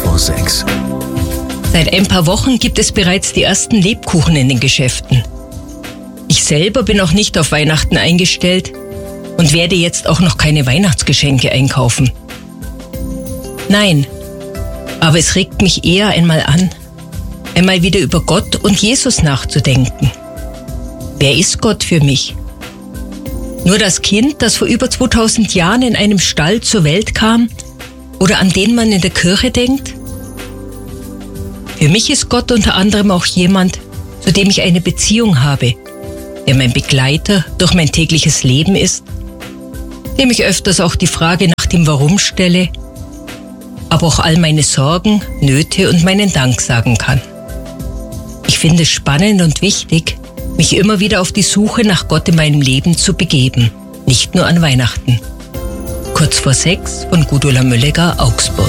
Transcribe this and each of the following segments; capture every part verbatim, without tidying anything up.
vor sechs. Seit ein paar Wochen gibt es bereits die ersten Lebkuchen in den Geschäften. Ich selber bin auch nicht auf Weihnachten eingestellt und werde jetzt auch noch keine Weihnachtsgeschenke einkaufen. Nein, aber es regt mich eher einmal an, einmal wieder über Gott und Jesus nachzudenken. Wer ist Gott für mich? Nur das Kind, das vor über zweitausend Jahren in einem Stall zur Welt kam oder an den man in der Kirche denkt? Für mich ist Gott unter anderem auch jemand, zu dem ich eine Beziehung habe, der mein Begleiter durch mein tägliches Leben ist, dem ich öfters auch die Frage nach dem Warum stelle, aber auch all meine Sorgen, Nöte und meinen Dank sagen kann. Ich finde es spannend und wichtig, mich immer wieder auf die Suche nach Gott in meinem Leben zu begeben, nicht nur an Weihnachten. Kurz vor sechs von Gudula Mölleger, Augsburg.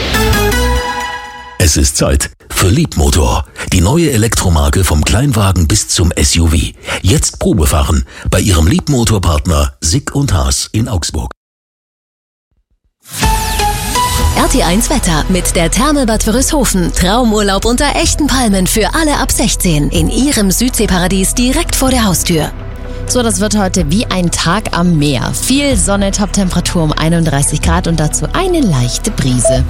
Es ist Zeit für Liebmotor, die neue Elektromarke vom Kleinwagen bis zum S U V. Jetzt Probefahren bei Ihrem Liebmotorpartner Sick und Haas in Augsburg. R T eins Wetter mit der Thermelbad Wörishofen. Traumurlaub unter echten Palmen für alle ab sechzehn. In Ihrem Südseeparadies direkt vor der Haustür. So, das wird heute wie ein Tag am Meer. Viel Sonne, Top-Temperatur um einunddreißig Grad und dazu eine leichte Brise.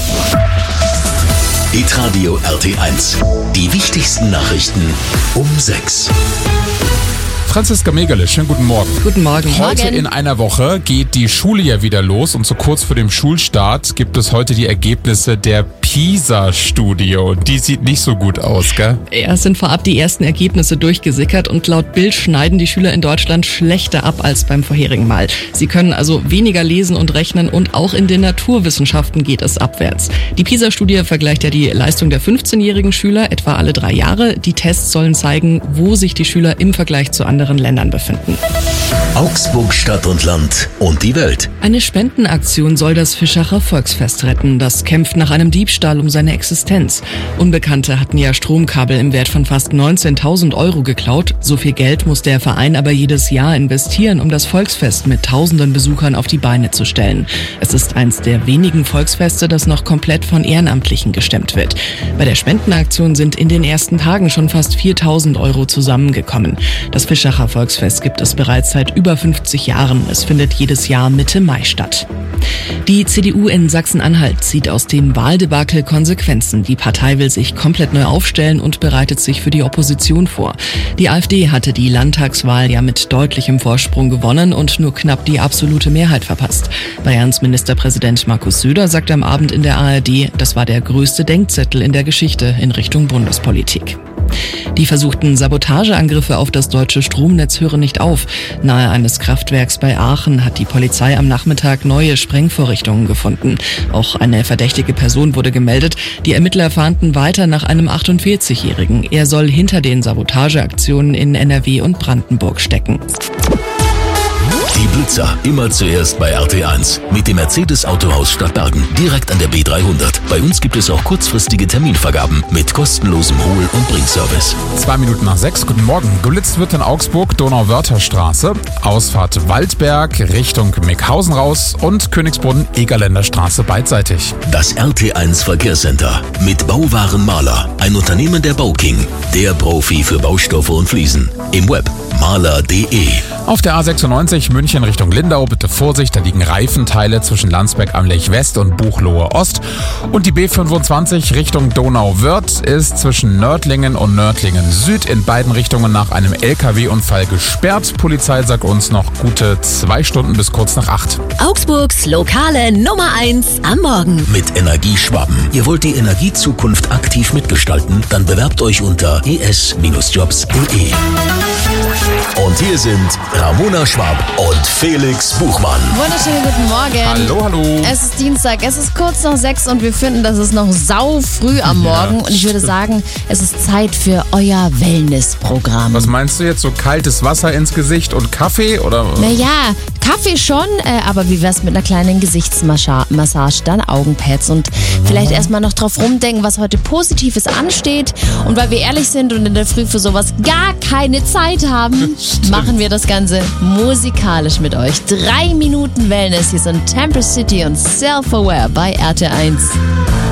Hitradio R T eins. Die wichtigsten Nachrichten um sechs. Franziska Megerle, schönen guten Morgen. Guten Morgen. Heute Morgen. in einer Woche geht die Schule ja wieder los und so kurz vor dem Schulstart gibt es heute die Ergebnisse der PISA-Studie. Und die sieht nicht so gut aus, gell? Ja, es sind vorab die ersten Ergebnisse durchgesickert und laut Bild schneiden die Schüler in Deutschland schlechter ab als beim vorherigen Mal. Sie können also weniger lesen und rechnen und auch in den Naturwissenschaften geht es abwärts. Die PISA-Studie vergleicht ja die Leistung der fünfzehnjährigen Schüler etwa alle drei Jahre. Die Tests sollen zeigen, wo sich die Schüler im Vergleich zu anderen Ländern befinden. Augsburg, Stadt und Land und die Welt. Eine Spendenaktion soll das Vischacher Volksfest retten. Das kämpft nach einem Diebstahl um seine Existenz. Unbekannte hatten ja Stromkabel im Wert von fast neunzehntausend Euro geklaut. So viel Geld muss der Verein aber jedes Jahr investieren, um das Volksfest mit tausenden Besuchern auf die Beine zu stellen. Es ist eins der wenigen Volksfeste, das noch komplett von Ehrenamtlichen gestemmt wird. Bei der Spendenaktion sind in den ersten Tagen schon fast viertausend Euro zusammengekommen. Das Vischacher Volksfest gibt es bereits seit über fünfzig Jahren. Es findet jedes Jahr Mitte Mai statt. Die C D U in Sachsen-Anhalt zieht aus dem Wahldebakel Konsequenzen. Die Partei will sich komplett neu aufstellen und bereitet sich für die Opposition vor. Die AfD hatte die Landtagswahl ja mit deutlichem Vorsprung gewonnen und nur knapp die absolute Mehrheit verpasst. Bayerns Ministerpräsident Markus Söder sagt am Abend in der A R D, das war der größte Denkzettel in der Geschichte in Richtung Bundespolitik. Die versuchten Sabotageangriffe auf das deutsche Stromnetz hören nicht auf. Nahe eines Kraftwerks bei Aachen hat die Polizei am Nachmittag neue Sprengvorrichtungen gefunden. Auch eine verdächtige Person wurde gemeldet. Die Ermittler fahnden weiter nach einem achtundvierzigjährigen. Er soll hinter den Sabotageaktionen in N R W und Brandenburg stecken. Die Blitzer immer zuerst bei R T eins mit dem Mercedes Autohaus Stadtbergen direkt an der B dreihundert. Bei uns gibt es auch kurzfristige Terminvergaben mit kostenlosem Hol- und Bringservice. Zwei Minuten nach sechs, guten Morgen. Geblitzt wird in Augsburg Donauwörtherstraße, Ausfahrt Waldberg Richtung Meckhausen raus und Königsbrunn-Egerländer Straße beidseitig. Das R T eins Verkehrscenter mit Bauwaren Maler, ein Unternehmen der Bauking, der Profi für Baustoffe und Fliesen. Im Web maler punkt de. Auf der A sechsundneunzig München Richtung Lindau bitte Vorsicht, da liegen Reifenteile zwischen Landsberg am Lech West und Buchloe Ost. Und die B fünfundzwanzig Richtung Donauwörth ist zwischen Nördlingen und Nördlingen Süd in beiden Richtungen nach einem L K W-Unfall gesperrt. Polizei sagt uns noch gute zwei Stunden bis kurz nach acht. Augsburgs lokale Nummer eins am Morgen. Mit Energieschwaben. Ihr wollt die Energiezukunft aktiv mitgestalten? Dann bewerbt euch unter e s jobs punkt de. Und hier sind Ramona Schwab und Felix Buchmann. Wunderschönen guten Morgen. Hallo, hallo. Es ist Dienstag, es ist kurz nach sechs und wir finden, das ist noch sau früh am Morgen. Ja, und ich würde sagen, es ist Zeit für euer Wellnessprogramm. Was meinst du jetzt, so kaltes Wasser ins Gesicht und Kaffee? Oder? Naja, Kaffee schon, äh, aber wie wär's mit einer kleinen Gesichtsmassage, dann Augenpads und vielleicht erstmal noch drauf rumdenken, was heute Positives ansteht. Und weil wir ehrlich sind und in der Früh für sowas gar keine Zeit haben, machen wir das Ganze musikalisch mit euch. Drei Minuten Wellness, hier sind Temper City und Self-Aware bei R T eins.